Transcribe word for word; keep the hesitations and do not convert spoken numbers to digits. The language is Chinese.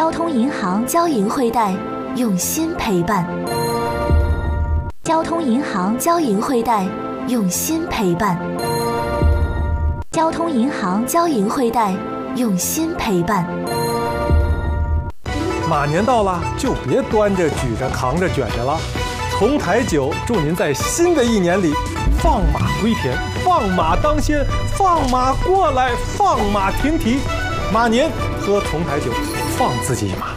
交通银行交银汇贷，用心陪伴。交通银行交银汇贷，用心陪伴。交通银行交银汇贷，用心陪伴。 马年到了，就别端着、举着、扛着、卷着了。重台酒祝您在新的一年里放马归田，放马当先，放马过来，放马停蹄。马年喝重台酒，放自己一马。